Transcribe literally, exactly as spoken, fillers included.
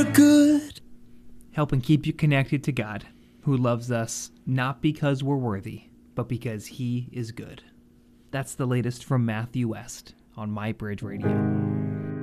you're good. Helping keep you connected to God, who loves us not because we're worthy, but because he is good. That's the latest from Matthew West on My Bridge Radio.